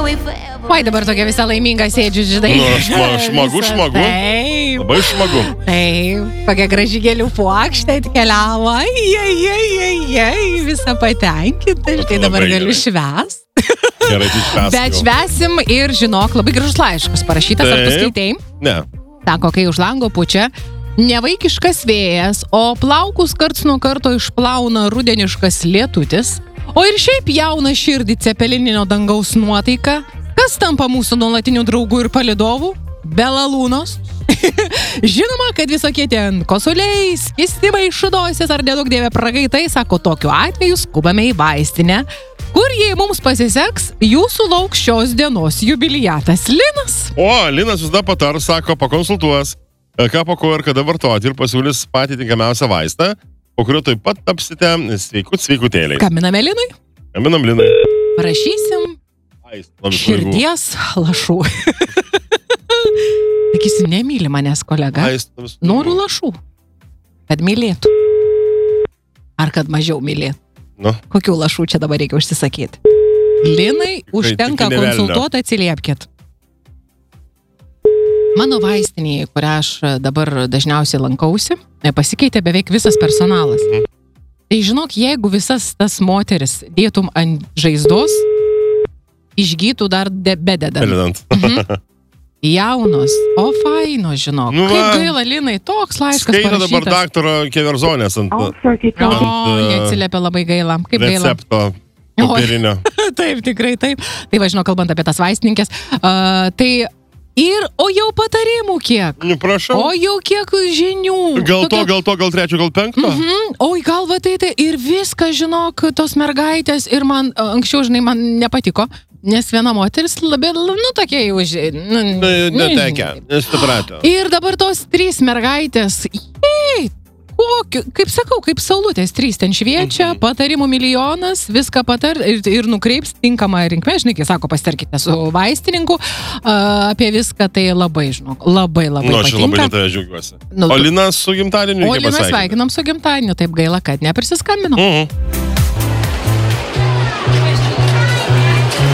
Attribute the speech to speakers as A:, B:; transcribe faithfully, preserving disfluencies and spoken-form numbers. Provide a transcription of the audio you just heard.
A: Oi, dabar tokia visą laimingą sėdžiu, žinai.
B: Nu, šma- šmagu, šmagu.
A: Taip.
B: Labai smagu.
A: Taip, kokia graži gėlių puokštė atkeliavo. Ai, ai, ai, ai, ai, visą patenkinta. Tai dabar
B: Labai
A: galiu
B: gerai.
A: švęs.
B: Gerai, tai švęs.
A: Bet švęsim ir žinok, labai gražus laiškas parašytas, ar tu
B: Taip.
A: skaitei?
B: Ne.
A: Sako, kai už lango pučia nevaikiškas vėjas, o plaukus karts nuo karto išplauna rudeniškas lietutis, o ir šiaip jauna širdį cepelininio dangaus nuotaika, kas tampa mūsų nuolatinių draugų ir palidovų? Belalūnos. Žinoma, kad visokie ten kosuliai, skistimai, šudosis ar nedaug dievė pragaitai, sako, tokiu atveju skubame į vaistinę, kur jei mums pasiseks, jūsų lauks šios dienos jubiliatas Linas.
B: O, Linas visada patars, sako, pakonsultuos, ką po ko ir kada vartoti ir pasiūlys patį tinkamiausią vaistą, po kurio taip pat tapsite sveikut sveikutėliai.
A: Gaminame Linui?
B: Gaminam Linai.
A: Parašysim
B: Aist, nuo visų ligų.
A: širdies lašų. Sakysi, nemyli manęs, kolega.
B: Aist, nuo visų
A: Noriu
B: ligų.
A: lašų. Kad mylėtų. Ar kad mažiau mylėtų.
B: Nu,
A: Kokių lašų čia dabar reikia užsisakyti? Linai, užtenka
B: tik ne velnio.
A: konsultuoti, atsiliepkit. Mano vaistinėje, kurią aš dabar dažniausiai lankausi, pasikeitė beveik visas personalas.
B: Mhm.
A: Tai žinok, jeigu visas tas moteris dėtum ant žaizdos, išgytų dar de- bededant.
B: Beledant.
A: Mhm. Jaunos, o faino, žinok.
B: Nu
A: Kaip
B: va.
A: gaila, Linai, toks laiškas
B: Skaito dabar
A: parašytas.
B: daktaro Keverzonės ant
A: O,
B: ant,
A: neatsiliepia labai gaila. Kaip gaila.
B: recepto popierinio.
A: Taip, tikrai taip. Tai va, žinau, kalbant apie tas vaistininkės, uh, tai ir, o jau patarimų kiek.
B: Nu, prašau.
A: O jau kiek žinių.
B: Gal to,
A: Tokia-
B: gal to, gal trečio, gal penkto?
A: Mhm. Oi, gal va tai tai ir viską, žinok, tos mergaitės ir man a, anksčiau, žinai, man nepatiko, nes viena moteris labai, nu, tokia jau, ži- nu,
B: Ne,
A: nu,
B: netekę, nesuprato.
A: Ir dabar tos trys mergaitės, jei, kokiu, kaip sakau, kaip saulutės, trys ten šviečia,
B: Mhm.
A: patarimų milijonas, viską patar ir, ir nukreips tinkamą rinkmę, žinai, kai sako, pasitarkite su vaistininku, a, apie viską, tai labai, žinok, labai labai
B: Nu, aš labai
A: patinka.
B: netave džiaugiuosi.
A: Nu,
B: O Linas su gimtadieniu
A: O
B: reikia
A: Linas
B: pasveikinti.
A: sveikinam su gimtadieniu, taip gaila, kad neprisiskambinau.
B: Mhm.